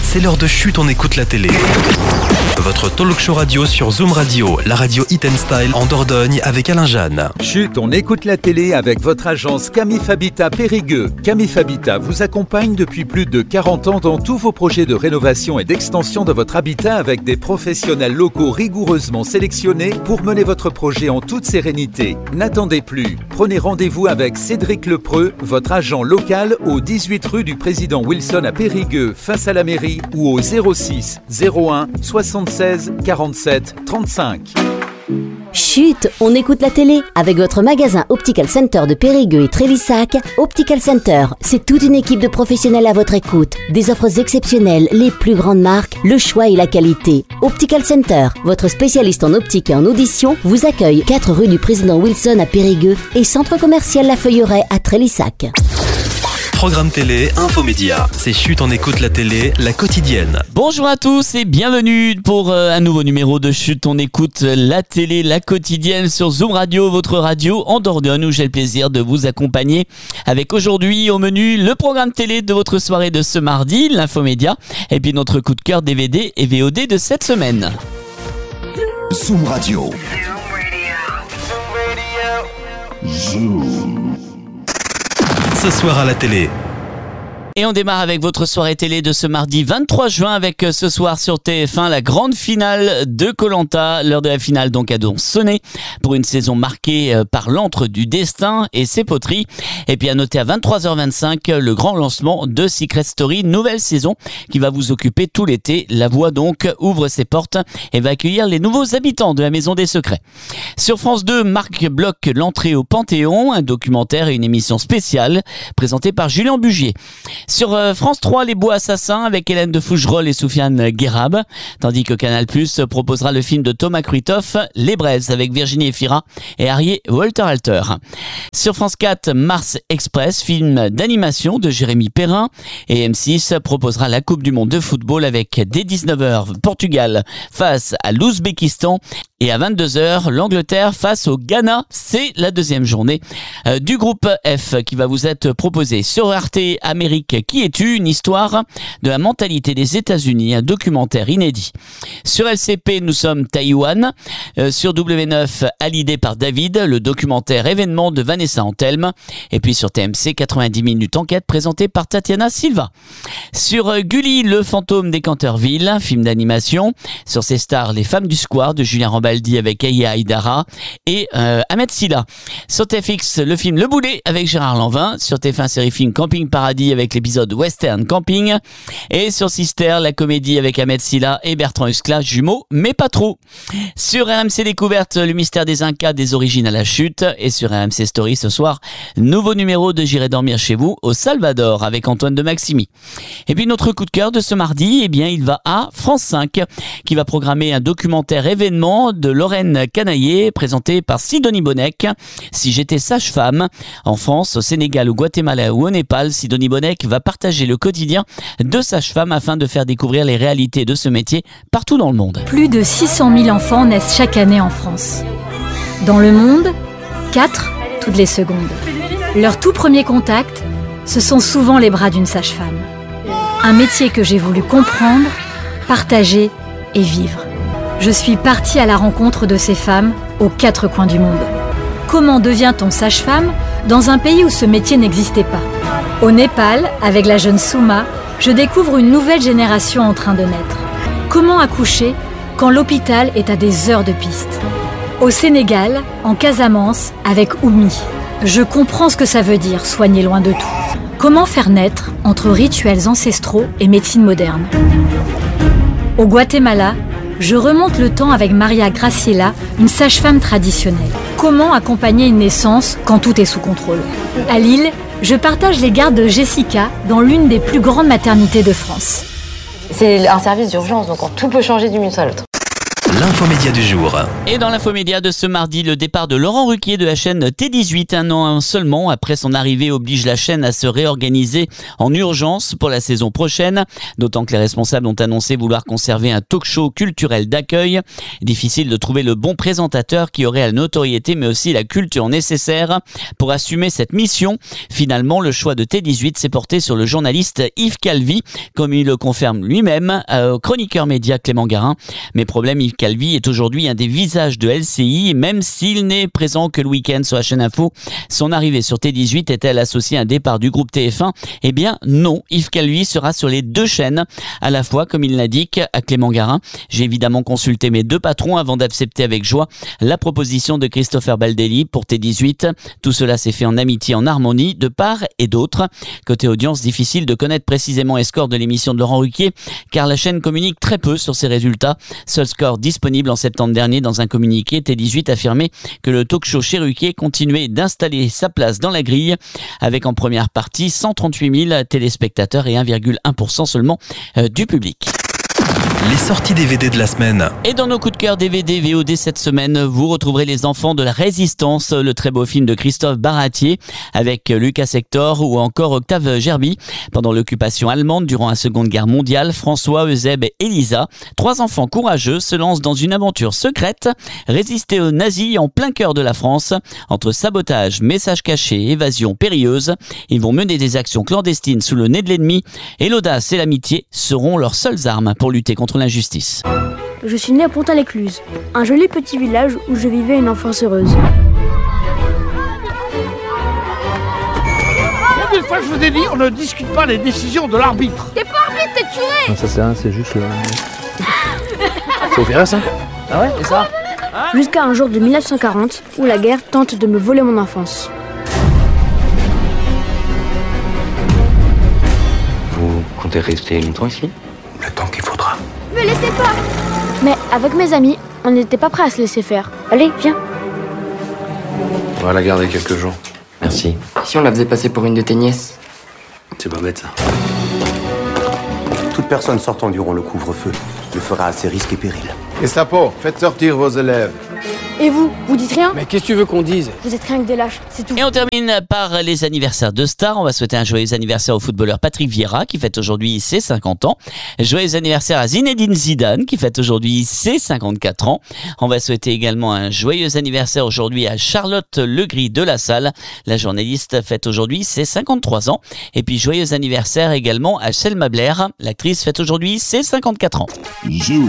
c'est l'heure de Chut, on écoute la télé. Votre talk show radio sur Zoom Radio, la radio Hit & Style en Dordogne avec Alain Jeanne. Chut, on écoute la télé avec votre agence Camif Habitat Périgueux. Camif Habitat vous accompagne depuis plus de 40 ans dans tous vos projets de rénovation et d'extension de votre habitat avec des professionnels locaux rigoureusement sélectionnés pour mener votre projet en toute sérénité. N'attendez plus. Prenez rendez-vous avec Cédric Lepreux, votre agent local au 18 rue du Président Wilson à Périgueux, face à la mairie, ou au 06 01 76 47 35. Chut, on écoute la télé avec votre magasin Optical Center de Périgueux et Trélissac. Optical Center, c'est toute une équipe de professionnels à votre écoute. Des offres exceptionnelles, les plus grandes marques, le choix et la qualité. Optical Center, votre spécialiste en optique et en audition, vous accueille 4 rue du Président Wilson à Périgueux et centre commercial La Feuilleraie à Trélissac. Programme télé, infomédia. C'est Chut, on écoute la télé, la quotidienne. Bonjour à tous et bienvenue pour un nouveau numéro de Chut, on écoute la télé, la quotidienne sur Zoom Radio, votre radio en Dordogne où j'ai le plaisir de vous accompagner avec aujourd'hui au menu le programme télé de votre soirée de ce mardi, l'infomédia, et puis notre coup de cœur DVD et VOD de cette semaine. Zoom Radio. Zoom. Ce soir à la télé. Et on démarre avec votre soirée télé de ce mardi 23 juin avec ce soir sur TF1 la grande finale de Koh-Lanta. L'heure de la finale donc a donc sonné pour une saison marquée par l'antre du destin et ses poteries. Et puis à noter à 23h25 le grand lancement de Secret Story, nouvelle saison qui va vous occuper tout l'été. La Voix donc ouvre ses portes et va accueillir les nouveaux habitants de la Maison des Secrets. Sur France 2, Marc bloque l'entrée au Panthéon, un documentaire et une émission spéciale présentée par Julien Bugier. Sur France 3, Les Bois Assassins avec Hélène de Fougerolles et Soufiane Guérab, tandis que Canal+ proposera le film de Thomas Kruithoff, Les Braises avec Virginie Efira et Harry Walter-Alter. Sur France 4, Mars Express, film d'animation de Jérémy Perrin, et M6 proposera la Coupe du Monde de football avec dès 19h Portugal face à l'Ouzbékistan et à 22h l'Angleterre face au Ghana. C'est la deuxième journée du groupe F qui va vous être proposée sur Arte Amérique. Qui es-tu? Une histoire de la mentalité des États-Unis, un documentaire inédit. Sur LCP, nous sommes Taïwan. Sur W9, Hallyday par David, le documentaire événement de Vanessa Antelme. Et puis sur TMC, 90 minutes enquête présentée par Tatiana Silva. Sur Gulli, le fantôme des Canterville, film d'animation. Sur ses stars, Les Femmes du Square de Julien Rambaldi avec Aya Aïdara et Ahmed Silla. Sur TFX, le film Le Boulet avec Gérard Lanvin. Sur TF1 série film Camping Paradis avec l'épisode Western Camping. Et sur Sister, la comédie avec Ahmed Silla et Bertrand Huskla, jumeaux, mais pas trop. Sur RMC Découverte, le mystère des Incas, des origines à la chute. Et sur RMC Story ce soir, nouveau numéro de J'irai dormir chez vous au Salvador avec Antoine de Maximi. Et puis notre coup de cœur de ce mardi, eh bien il va à France 5 qui va programmer un documentaire événement de Lorraine Canaillé présenté par Sidonie Bonnec. Si j'étais sage-femme, en France, au Sénégal, au Guatemala ou au Népal, Sidonie Bonnec va partager le quotidien de sage-femme afin de faire découvrir les réalités de ce métier partout dans le monde. Plus de 600 000 enfants naissent chaque année en France. Dans le monde, 4 toutes les secondes. Leur tout premier contact, ce sont souvent les bras d'une sage-femme. Un métier que j'ai voulu comprendre, partager et vivre. Je suis partie à la rencontre de ces femmes aux 4 coins du monde. Comment devient-on sage-femme dans un pays où ce métier n'existait pas? Au Népal, avec la jeune Souma, je découvre une nouvelle génération en train de naître. Comment accoucher quand l'hôpital est à des heures de piste? Au Sénégal, en Casamance, avec Oumi, je comprends ce que ça veut dire soigner loin de tout. Comment faire naître entre rituels ancestraux et médecine moderne? Au Guatemala, je remonte le temps avec Maria Graciela, une sage-femme traditionnelle. Comment accompagner une naissance quand tout est sous contrôle? À Lille, je partage les gardes de Jessica dans l'une des plus grandes maternités de France. C'est un service d'urgence, donc tout peut changer d'une minute à l'autre. L'infomédia du jour. Et dans l'infomédia de ce mardi, le départ de Laurent Ruquier de la chaîne T18, un an seulement après son arrivée, oblige la chaîne à se réorganiser en urgence pour la saison prochaine, d'autant que les responsables ont annoncé vouloir conserver un talk-show culturel d'accueil. Difficile de trouver le bon présentateur qui aurait la notoriété mais aussi la culture nécessaire pour assumer cette mission. Finalement, le choix de T18 s'est porté sur le journaliste Yves Calvi, comme il le confirme lui-même au chroniqueur média Clément Garin. Mais problème, Yves Calvi est aujourd'hui un des visages de LCI, même s'il n'est présent que le week-end sur la chaîne Info. Son arrivée sur T18 est-elle associée à un départ du groupe TF1 ? Eh bien non, Yves Calvi sera sur les deux chaînes à la fois, comme il l'indique à Clément Garin. J'ai évidemment consulté mes deux patrons avant d'accepter avec joie la proposition de Christopher Baldelli pour T18. Tout cela s'est fait en amitié, en harmonie, de part et d'autre. Côté audience, difficile de connaître précisément les scores de l'émission de Laurent Ruquier, car la chaîne communique très peu sur ses résultats. Seul score disponible en septembre dernier dans un communiqué, T18 affirmait que le talk-show chez Ruquier continuait d'installer sa place dans la grille, avec en première partie 138 000 téléspectateurs et 1,1% seulement du public. Les sorties DVD de la semaine. Et dans nos coups de cœur DVD VOD cette semaine, vous retrouverez Les Enfants de la Résistance, le très beau film de Christophe Baratier avec Lucas Hector ou encore Octave Gerby. Pendant l'occupation allemande durant la Seconde Guerre mondiale, François, Eusèbe et Elisa, trois enfants courageux, se lancent dans une aventure secrète, résister aux nazis en plein cœur de la France. Entre sabotage, messages cachés, évasion périlleuse, ils vont mener des actions clandestines sous le nez de l'ennemi et l'audace et l'amitié seront leurs seules armes pour lutter contre l'injustice. Je suis née à Pontin-l'Écluse, un joli petit village où je vivais une enfance heureuse. Combien de fois je vous ai dit, on ne discute pas les décisions de l'arbitre. T'es pas arbitre, t'es curé. Non, ça c'est rien, c'est juste... C'est au Ferret, ça? Ah ouais, et ça? Jusqu'à un jour de 1940 où la guerre tente de me voler mon enfance. Vous comptez rester longtemps ici? Le temps qu'il faudra. Me laissez pas. Mais avec mes amis, on n'était pas prêts à se laisser faire. Allez, viens. On va la garder quelques jours. Merci. Si on la faisait passer pour une de tes nièces? C'est pas bête, ça. Toute personne sortant durant le couvre-feu le fera à ses risques et périls. Gestapo, faites sortir vos élèves. Et vous dites rien? Mais qu'est-ce que tu veux qu'on dise? Vous êtes rien que des lâches, c'est tout. Et on termine par les anniversaires de stars. On va souhaiter un joyeux anniversaire au footballeur Patrick Vieira qui fête aujourd'hui ses 50 ans. Joyeux anniversaire à Zinedine Zidane qui fête aujourd'hui ses 54 ans. On va souhaiter également un joyeux anniversaire aujourd'hui à Charlotte Legris de la Salle. La journaliste fête aujourd'hui ses 53 ans. Et puis joyeux anniversaire également à Selma Blair. L'actrice fête aujourd'hui ses 54 ans. Zoom.